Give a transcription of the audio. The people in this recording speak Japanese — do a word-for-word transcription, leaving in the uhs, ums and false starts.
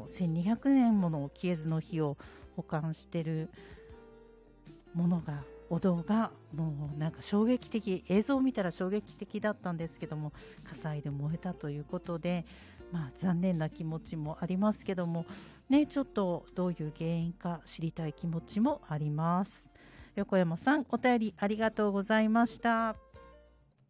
のせんにひゃくねんもの消えずの火を保管してるものが、お堂がもうなんか衝撃的、映像を見たら衝撃的だったんですけども、火災で燃えたということで、まあ残念な気持ちもありますけどもね、ちょっとどういう原因か知りたい気持ちもあります。横山さん、お便りありがとうございました。